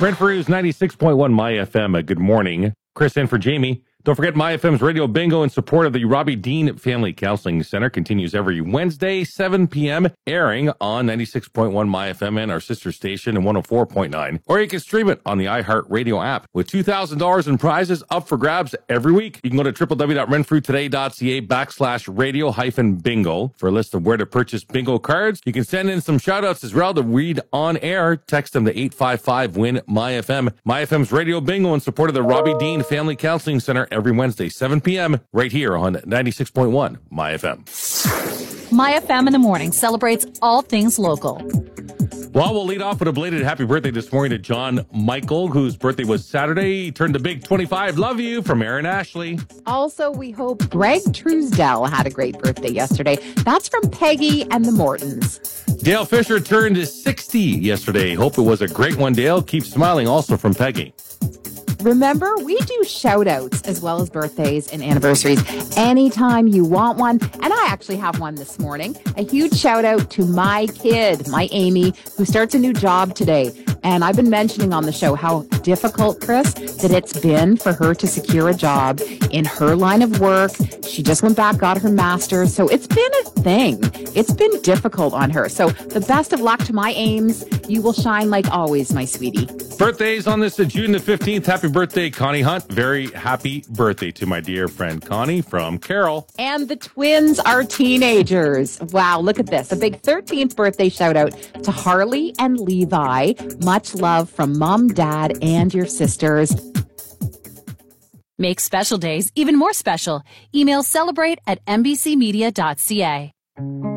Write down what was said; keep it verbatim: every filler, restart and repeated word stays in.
Renfrew's ninety-six point one My F M. Good morning. Chris in for Jamie. Don't forget, My F M's Radio Bingo in support of the Robbie Dean Family Counseling Center continues every Wednesday, seven p.m., airing on ninety-six point one My F M and our sister station in one oh four point nine. Or you can stream it on the iHeartRadio app with two thousand dollars in prizes up for grabs every week. You can go to www.renfrewtoday.ca backslash radio hyphen bingo for a list of where to purchase bingo cards. You can send in some shout-outs as well to read on air. Text them to eight five five win My F M. My F M's Radio Bingo in support of the Robbie Dean Family Counseling Center every Wednesday, seven p.m., right here on ninety-six point one My F M. My F M in the morning celebrates all things local. Well, we'll lead off with a belated happy birthday this morning to John Michael, whose birthday was Saturday. He turned the big twenty-five. Love you from Aaron Ashley. Also, we hope Greg Truesdell had a great birthday yesterday. That's from Peggy and the Mortons. Dale Fisher turned sixty yesterday. Hope it was a great one, Dale. Keep smiling, also from Peggy. Remember, we do shout-outs as well as birthdays and anniversaries anytime you want one. And I actually have one this morning. A huge shout-out to my kid, my Amy, who starts a new job today. And I've been mentioning on the show how difficult, Chris, that it's been for her to secure a job in her line of work. She just went back, got her master's. So it's been a thing. It's been difficult on her. So the best of luck to my Ames. You will shine like always, my sweetie. Birthdays on this uh, June the fifteenth. Happy birthday, Connie Hunt. Very happy birthday to my dear friend Connie from Carol. And the twins are teenagers. Wow, look at this. A big thirteenth birthday shout out to Harley and Levi. Much love from Mom, Dad, and your sisters. Make special days even more special. Email celebrate at n b c media dot c a.